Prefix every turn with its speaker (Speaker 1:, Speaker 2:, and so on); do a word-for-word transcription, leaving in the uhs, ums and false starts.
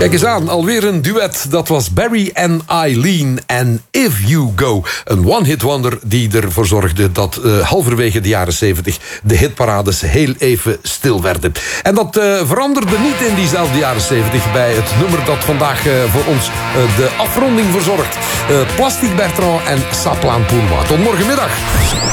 Speaker 1: Kijk eens aan, alweer een duet. Dat was Barry en Eileen en If You Go. Een one-hit wonder die ervoor zorgde dat uh, halverwege de jaren zeventig... de hitparades heel even stil werden. En dat uh, veranderde niet in diezelfde jaren zeventig... bij het nummer dat vandaag uh, voor ons uh, de afronding verzorgt. Uh, Plastic Bertrand en Saplaan Poelma. Tot morgenmiddag.